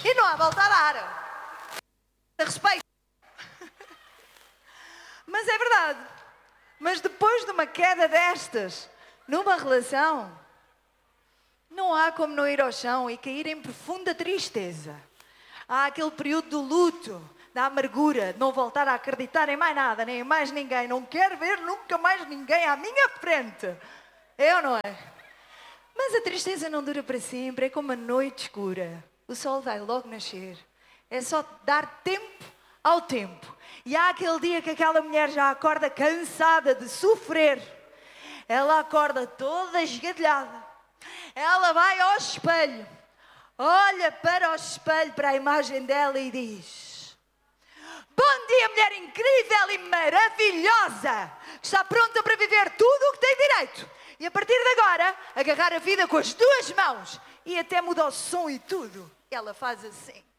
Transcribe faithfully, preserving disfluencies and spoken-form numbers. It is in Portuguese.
E não há volta a dar. Respeito. Mas é verdade. Mas depois de uma queda destas, numa relação, não há como não ir ao chão e cair em profunda tristeza. Há aquele período do luto, da amargura, de não voltar a acreditar em mais nada, nem em mais ninguém. Não quero ver nunca mais ninguém à minha frente. É ou não é? Mas a tristeza não dura para sempre, é como a noite escura. O sol vai logo nascer. É só dar tempo ao tempo. E há aquele dia que aquela mulher já acorda cansada de sofrer. Ela acorda toda esgadelhada. Ela vai ao espelho. Olha para o espelho, para a imagem dela e diz: bom dia, mulher incrível e maravilhosa, que está pronta para viver tudo o que tem direito. E a partir de agora, agarrar a vida com as duas mãos. E até muda o som e tudo. Ela faz assim.